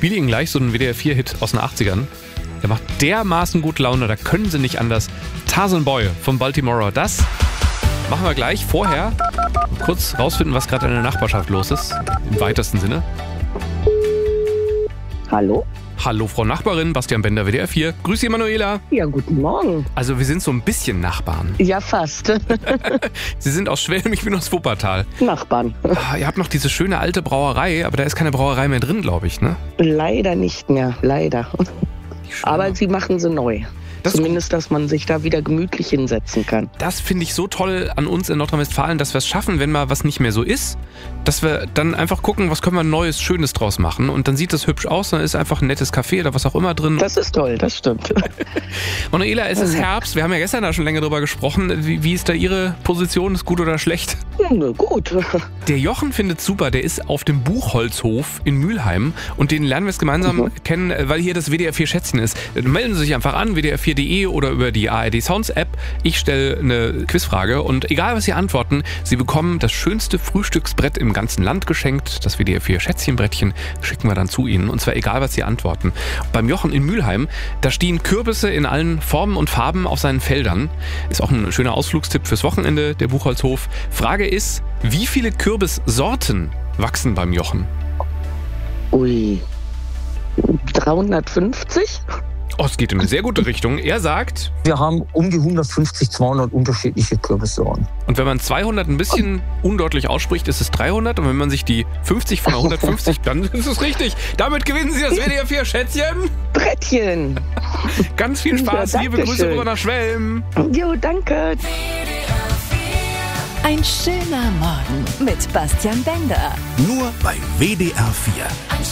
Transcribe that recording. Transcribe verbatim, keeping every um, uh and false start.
spiele Ihnen gleich so einen W D R vier Hit aus den achtzigern. Der macht dermaßen gut Laune, da können Sie nicht anders. Tarzan Boy von Baltimora, das machen wir gleich. Vorher kurz rausfinden, was gerade in der Nachbarschaft los ist, im weitesten Sinne. Hallo? Hallo Frau Nachbarin, Bastian Bender, W D R vier. Grüß Sie, Manuela. Ja, guten Morgen. Also wir sind so ein bisschen Nachbarn. Ja, fast. Sie sind aus Schwelm, ich bin aus Wuppertal. Nachbarn. Ah, ihr habt noch diese schöne alte Brauerei, aber da ist keine Brauerei mehr drin, glaube ich, ne? Leider nicht mehr, leider. Aber sie machen sie neu. Das Zumindest, dass man sich da wieder gemütlich hinsetzen kann. Das finde ich so toll an uns in Nordrhein-Westfalen, dass wir es schaffen, wenn mal was nicht mehr so ist, dass wir dann einfach gucken, was können wir Neues, Schönes draus machen. Und dann sieht das hübsch aus, dann ist einfach ein nettes Café oder was auch immer drin. Das ist toll, das stimmt. Manuela, es ist Herbst. Wir haben ja gestern da schon länger drüber gesprochen. Wie, wie ist da Ihre Position? Ist gut oder schlecht? Na gut. Der Jochen findet super, der ist auf dem Buchholzhof in Mülheim und den lernen wir jetzt gemeinsam mhm. kennen, weil hier das W D R vier Schätzchen ist. Melden Sie sich einfach an, w d r vier punkt d e oder über die A R D Sounds App. Ich stelle eine Quizfrage und egal was Sie antworten, Sie bekommen das schönste Frühstücksbrett im ganzen Land geschenkt. Das W D R vier Schätzchenbrettchen schicken wir dann zu Ihnen und zwar egal was Sie antworten. Beim Jochen in Mülheim, da stehen Kürbisse in allen Formen und Farben auf seinen Feldern. Ist auch ein schöner Ausflugstipp fürs Wochenende, der Buchholzhof. Frage ist, wie viele Kürbissorten wachsen beim Jochen? Ui, dreihundertfünfzig? Oh, es geht in eine sehr gute Richtung. Er sagt... Wir haben um die hundertfünfzig, zweihundert unterschiedliche Kürbissorten. Und wenn man zweihundert ein bisschen undeutlich ausspricht, ist es dreihundert. Und wenn man sich die fünfzig von der hundertfünfzig, dann ist es richtig. Damit gewinnen Sie das W D R vier Schätzchen. Brettchen. Ganz viel Spaß. Ja, Liebe Grüße rüber nach Schwelm. Jo, danke. Ein schöner Morgen mit Bastian Bender. Nur bei W D R vier.